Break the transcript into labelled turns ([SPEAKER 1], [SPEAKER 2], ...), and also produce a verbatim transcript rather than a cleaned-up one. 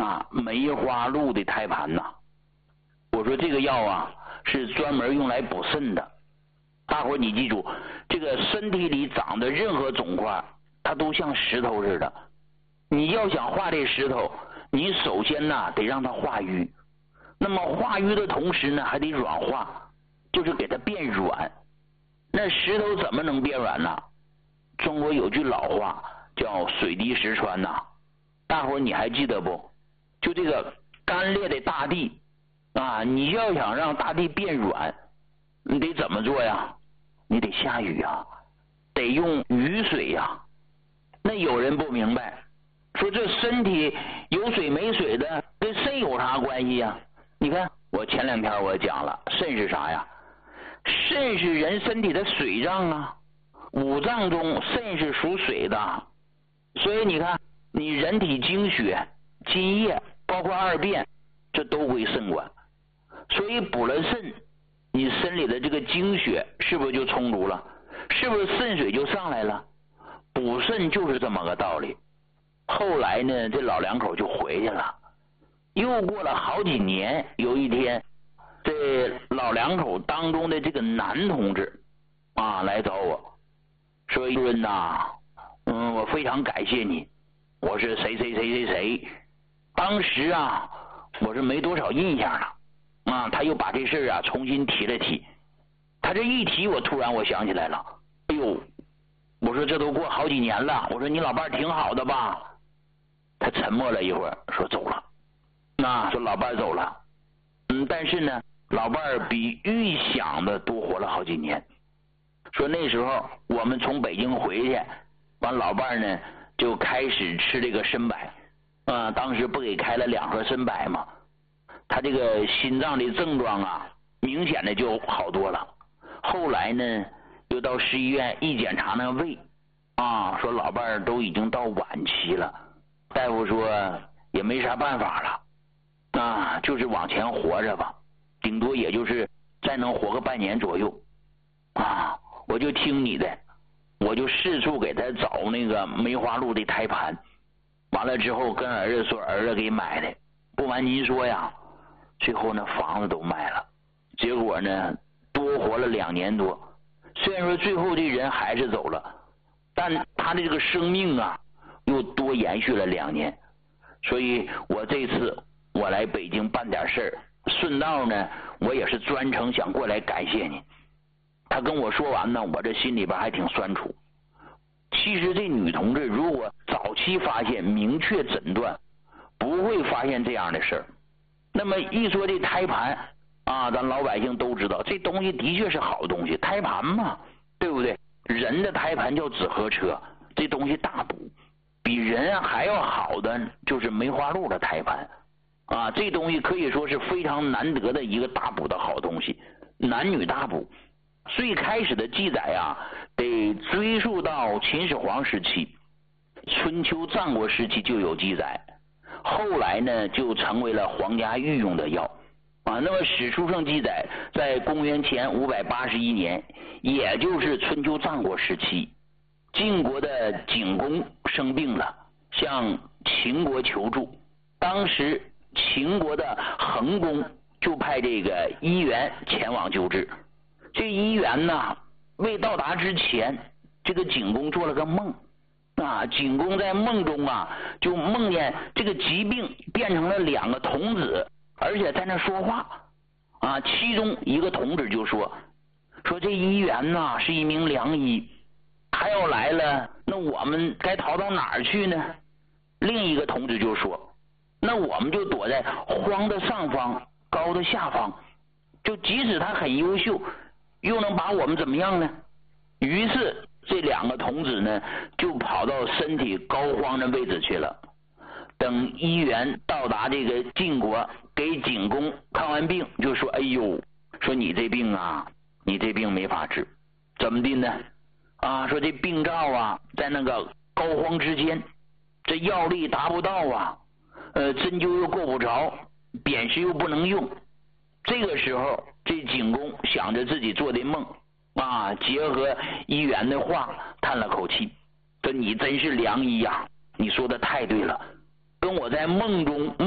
[SPEAKER 1] 啊梅花鹿的胎盘呐。我说这个药啊是专门用来补肾的。大伙儿你记住，这个身体里长的任何肿块，它都像石头似的。你要想化这石头，你首先呢得让它化瘀。那么化瘀的同时呢，还得软化，就是给它变软。那石头怎么能变软呢？中国有句老话叫水滴石穿呐，大伙儿你还记得不？就这个干裂的大地啊，你要想让大地变软，你得怎么做呀？你得下雨啊，得用雨水呀。那有人不明白，说这身体有水没水的跟肾有啥关系呀？你看我前两天我讲了，肾是啥呀？肾是人身体的水脏啊，五脏中肾是属水的，所以你看你人体经血、津液包括二便，这都归肾管。所以补了肾，你身里的这个精血是不是就充足了？是不是肾水就上来了？补肾就是这么个道理。后来呢，这老两口就回去了。又过了好几年，有一天，这老两口当中的这个男同志啊来找我，说：“主任呐，嗯，我非常感谢你，我是谁谁谁谁谁。当时啊，我是没多少印象了。”啊，他又把这事啊重新提了提。他这一提，我突然我想起来了。哎呦，我说这都过好几年了，我说你老伴挺好的吧？他沉默了一会儿，说走了。那说老伴走了，嗯，但是呢，老伴比预想的多活了好几年。说那时候我们从北京回去，完老伴呢就开始吃这个参柏，啊，当时不给开了两盒参柏吗？他这个心脏的症状啊，明显的就好多了。后来呢，又到市医院一检查那胃，啊，说老伴儿都已经到晚期了。大夫说也没啥办法了，啊，就是往前活着吧，顶多也就是再能活个半年左右。啊，我就听你的，我就四处给他找那个梅花鹿的胎盘，完了之后跟儿子说，儿子给买的。不瞒您说呀，最后那房子都卖了，结果呢多活了两年多。虽然说最后这人还是走了，但他的这个生命啊又多延续了两年。所以我这次我来北京办点事儿，顺道呢我也是专程想过来感谢你。他跟我说完呢，我这心里边还挺酸楚。其实这女同志如果早期发现，明确诊断，不会发现这样的事儿。那么一说这胎盘啊，咱老百姓都知道，这东西的确是好东西，胎盘嘛，对不对？人的胎盘叫紫河车，这东西大补。比人还要好的就是梅花鹿的胎盘啊，这东西可以说是非常难得的一个大补的好东西，男女大补。最开始的记载啊，得追溯到秦始皇时期，春秋战国时期就有记载，后来呢就成为了皇家御用的药啊。那么史书上记载，在公元前五百八十一年，也就是春秋战国时期，晋国的景公生病了，向秦国求助。当时秦国的桓公就派这个医元前往救治。这医元呢，未到达之前，这个景公做了个梦啊。景公在梦中啊，就梦见这个疾病变成了两个童子，而且在那说话啊。其中一个童子就说：“说这医元呐是一名良医，他要来了，那我们该逃到哪儿去呢？”另一个童子就说：“那我们就躲在荒的上方，高的下方，就即使他很优秀，又能把我们怎么样呢？”于是这两个童子呢，就跑到身体膏肓的位置去了。等医元到达这个晋国，给景公看完病，就说：“哎呦，说你这病啊，你这病没法治，怎么的呢？啊，说这病灶啊，在那个膏肓之间，这药力达不到啊，呃，针灸又够不着，砭石又不能用。”这个时候，这景公想着自己做的梦啊，结合医元的话，叹了口气，说：“你真是良医呀，你说的太对了，跟我在梦中